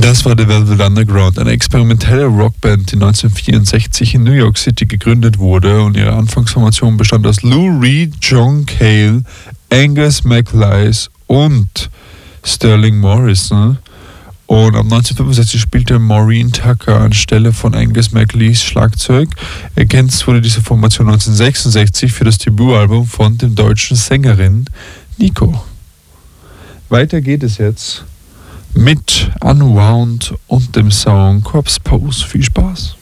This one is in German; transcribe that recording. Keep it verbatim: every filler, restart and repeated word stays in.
Das war The Velvet Underground, eine experimentelle Rockband, die neunzehnhundertvierundsechzig in New York City gegründet wurde, und ihre Anfangsformation bestand aus Lou Reed, John Cale, Angus MacLise und Sterling Morrison. Und ab neunzehnhundertfünfundsechzig spielte Maureen Tucker anstelle von Angus MacLise Schlagzeug. Ergänzt wurde diese Formation neunzehnhundertsechsundsechzig für das Debütalbum von dem deutschen Sängerin Nico. Weiter geht es jetzt mit Unwound und dem Song Corpse Pose. Viel Spaß!